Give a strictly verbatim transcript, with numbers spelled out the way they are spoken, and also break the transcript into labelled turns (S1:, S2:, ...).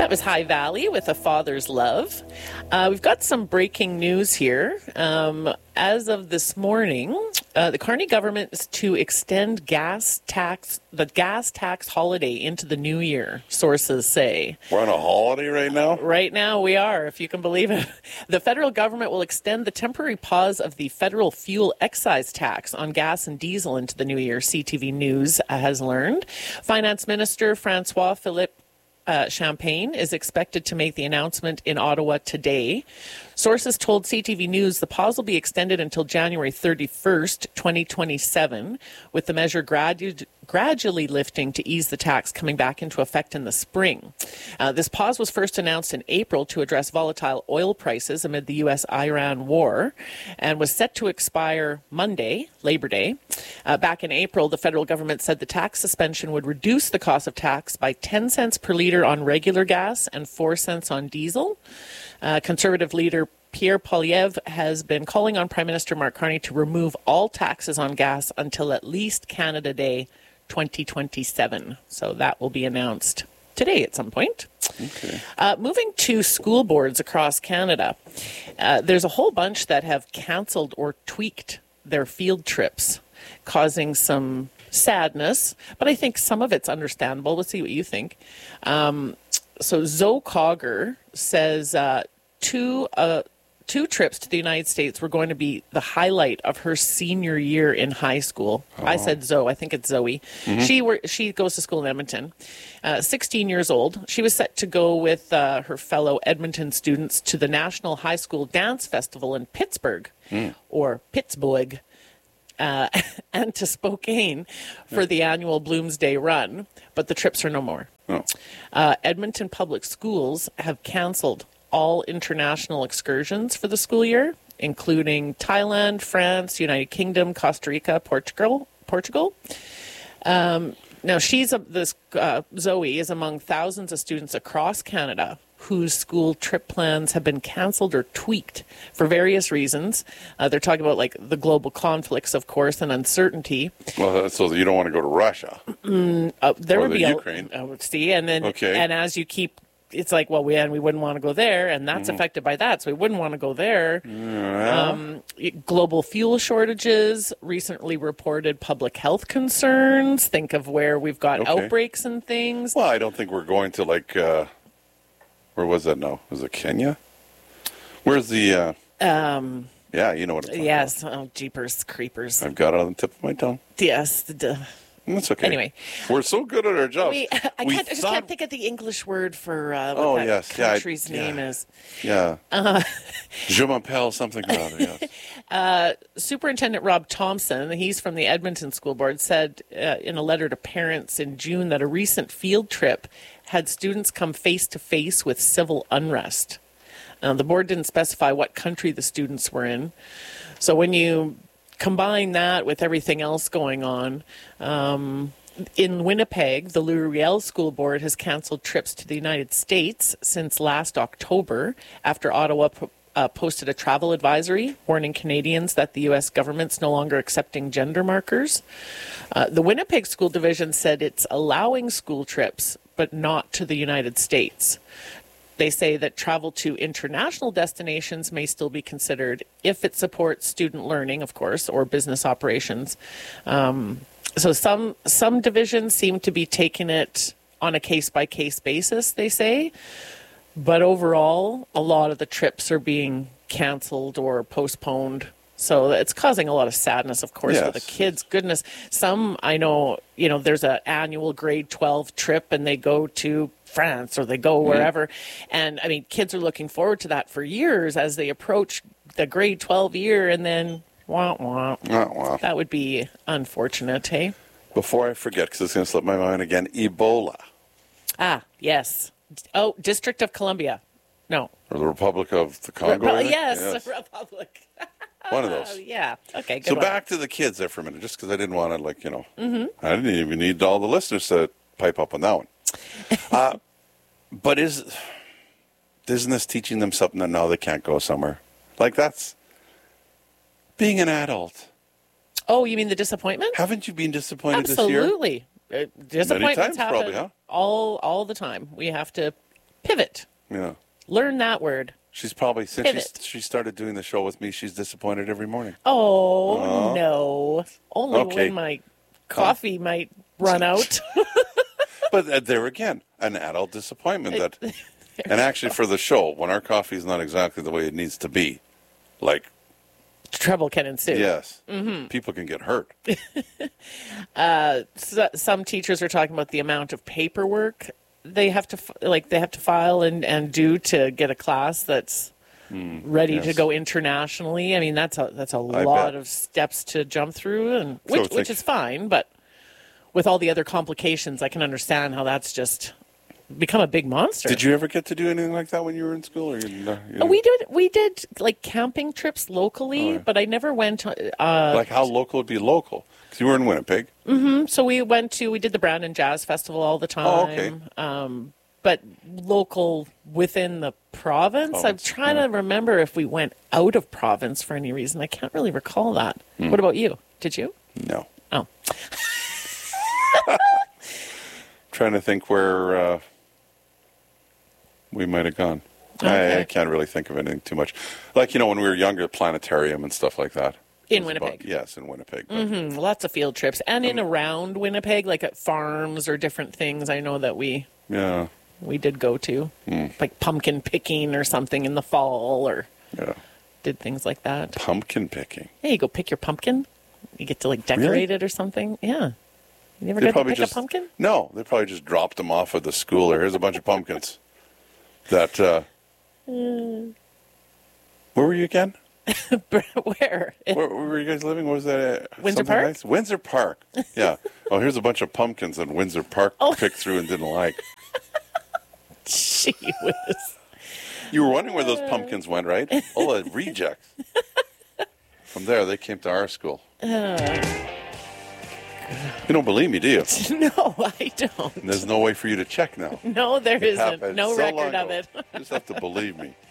S1: That was High Valley with A Father's Love. Uh, we've got some breaking news here. Um, as of this morning, uh, the Carney government is to extend gas tax, the gas tax holiday into the new year, sources say.
S2: We're on a holiday right now?
S1: Right now we are, if you can believe it. The federal government will extend the temporary pause of the federal fuel excise tax on gas and diesel into the new year, C T V News has learned. Finance Minister Francois Philippe Uh, Champagne is expected to make the announcement in Ottawa today. Sources told C T V News the pause will be extended until January thirty-first, twenty twenty-seven, with the measure gradu- gradually lifting to ease the tax coming back into effect in the spring. Uh, this pause was first announced in April to address volatile oil prices amid the U S Iran war and was set to expire Monday, Labor Day. Uh, back in April, the federal government said the tax suspension would reduce the cost of tax by ten cents per litre on regular gas and four cents on diesel. Uh, Conservative leader Pierre Poilievre has been calling on Prime Minister Mark Carney to remove all taxes on gas until at least Canada Day twenty twenty-seven. So that will be announced today at some point.
S2: Okay.
S1: Uh, moving to school boards across Canada, uh, there's a whole bunch that have cancelled or tweaked their field trips, causing some sadness, but I think some of it's understandable. We'll see what you think. Um, so Zoe Cogger says uh, two uh, two trips to the United States were going to be the highlight of her senior year in high school. Oh. I said Zoe. I think it's Zoe. Mm-hmm. She were, she goes to school in Edmonton. Uh, sixteen years old. She was set to go with uh, her fellow Edmonton students to the National High School Dance Festival in Pittsburgh, mm. or Pittsburgh. Uh, and to Spokane for the annual Bloomsday Run, but the trips are no more.
S2: Oh.
S1: Uh, Edmonton Public Schools have canceled all international excursions for the school year, including Thailand, France, United Kingdom, Costa Rica, Portugal. Portugal. Um, now, she's a, this uh, Zoe is among thousands of students across Canada whose school trip plans have been canceled or tweaked for various reasons. Uh, they're talking about like the global conflicts, of course, and uncertainty.
S2: Well, so you don't want to go to Russia
S1: mm, uh, there
S2: or
S1: would
S2: the
S1: be
S2: Ukraine.
S1: A, uh, see, and then
S2: okay.
S1: and as you keep, it's like, well, we and we wouldn't want to go there, and that's mm. affected by that, so we wouldn't want to go there.
S2: Yeah.
S1: Um, global fuel shortages, recently reported public health concerns. Think of where we've got
S2: okay.
S1: outbreaks and things.
S2: Well, I don't think we're going to like. Uh, where was that now? Was it Kenya? Where's the... Uh,
S1: um,
S2: yeah, you know what I'm talking
S1: yes.
S2: about.
S1: Yes, oh, jeepers, creepers.
S2: I've got it on the tip of my tongue.
S1: Yes. Duh.
S2: That's okay.
S1: Anyway.
S2: We're so good at our jobs.
S1: We, I,
S2: we
S1: can't, I just
S2: thought...
S1: can't think of the English word for uh, what
S2: oh,
S1: that
S2: yes.
S1: country's
S2: yeah, I,
S1: name
S2: yeah.
S1: is.
S2: Yeah.
S1: Uh,
S2: Je m'appelle something about it, yes.
S1: uh, Superintendent Rob Thompson, he's from the Edmonton School Board, said uh, in a letter to parents in June that a recent field trip had students come face-to-face with civil unrest. Uh, the board didn't specify what country the students were in. So when you combine that with everything else going on, um, in Winnipeg, the Louis-Riel School Board has canceled trips to the United States since last October after Ottawa po- uh, posted a travel advisory warning Canadians that the U S government's no longer accepting gender markers. Uh, the Winnipeg School Division said it's allowing school trips, but not to the United States. They say that travel to international destinations may still be considered if it supports student learning, of course, or business operations. Um, so some some divisions seem to be taking it on a case-by-case basis, they say. But overall, a lot of the trips are being canceled or postponed. So it's causing a lot of sadness, of course,
S2: yes.
S1: for the kids. Goodness, some, I know, you know, there's an annual grade twelve trip and they go to France or they go wherever. Mm-hmm. And, I mean, kids are looking forward to that for years as they approach the grade twelve year and then, wah, wah.
S2: Wah, wah.
S1: That would be unfortunate, hey?
S2: Before I forget, because it's going to slip my mind again, Ebola.
S1: Ah, yes. Oh, District of Columbia. No.
S2: Or the Republic of the Congo?
S1: Repu- yes,
S2: yes,
S1: Republic.
S2: One of those.
S1: Uh, yeah. Okay, good
S2: So
S1: one.
S2: back to the kids there for a minute, just because I didn't want to, like, you know,
S1: mm-hmm.
S2: I didn't even need all the listeners to pipe up on that one. uh, but is, isn't this teaching them something that now they can't go somewhere? Like, that's being an adult.
S1: Oh, you mean the disappointment?
S2: Haven't you been disappointed
S1: Absolutely.
S2: this year?
S1: Uh, disappointments
S2: Many times,
S1: happen
S2: probably, huh?
S1: all all the time. We have to Pivot.
S2: Yeah.
S1: Learn that word.
S2: She's probably, since
S1: Pivot.
S2: she's, she started doing the show with me, she's disappointed every morning.
S1: Oh,
S2: Oh.
S1: no. Only
S2: Okay.
S1: when my coffee might run out.
S2: But uh, there again, an adult disappointment that, and actually for the show, when our coffee is not exactly the way it needs to be, like,
S1: Trouble can ensue.
S2: yes,
S1: Mm-hmm.
S2: people can get hurt.
S1: So, some teachers are talking about the amount of paperwork they have to f- like they have to file and, and do to get a class that's ready
S2: yes.
S1: to go internationally. I mean, that's a that's a
S2: I
S1: lot
S2: bet.
S1: of steps to jump through, and
S2: So
S1: which
S2: it's
S1: which
S2: like-
S1: is fine. But with all the other complications, I can understand how that's just become a big monster.
S2: Did you ever get to do anything like that when you were in school? Or you, you
S1: Uh, We did we did like camping trips locally,
S2: Oh, yeah.
S1: but I never went. Uh,
S2: like how local would be local? Because you were in Winnipeg.
S1: So we went to we did the Brandon Jazz Festival all the time.
S2: Oh, okay.
S1: Um, but local within the province. I'm
S2: Province,
S1: trying
S2: yeah.
S1: to remember if we went out of province for any reason. I can't really recall that.
S2: Hmm.
S1: What about you? Did you?
S2: No.
S1: Oh,
S2: Trying to think where uh, we might have gone. I,
S1: Okay.
S2: I can't really think of anything too much. Like, you know, when we were younger, planetarium and stuff like that.
S1: In
S2: Was
S1: Winnipeg.
S2: about- yes, in Winnipeg. But
S1: Mm, lots of field trips, and in around Winnipeg, like at farms or different things. I know that we
S2: Yeah,
S1: we did go to,
S2: Hmm.
S1: like pumpkin picking or something in the fall, or
S2: yeah.
S1: did things like that.
S2: Pumpkin picking.
S1: Hey, you go pick your pumpkin. You get to like decorate it or something. Yeah. You never
S2: They
S1: got to
S2: probably
S1: pick
S2: just
S1: a pumpkin?
S2: No, they probably just dropped them off at the school. Or here's a bunch of pumpkins. That. Uh, where were you again?
S1: Where?
S2: Where, where were you guys living? What was that? Uh,
S1: Windsor
S2: something
S1: Park?
S2: Nice? Windsor Park. Yeah. Oh, here's a bunch of pumpkins that Windsor Park
S1: Oh.
S2: picked through and didn't like.
S1: Gee whiz.
S2: You were wondering where those pumpkins went, right? All the rejects. From there, they came to our school. You don't believe me, do you?
S1: No, I don't.
S2: There's no way for you to check now.
S1: No, there
S2: It
S1: isn't.
S2: happened
S1: No
S2: so
S1: record
S2: long
S1: of
S2: ago.
S1: it.
S2: You just have to believe me.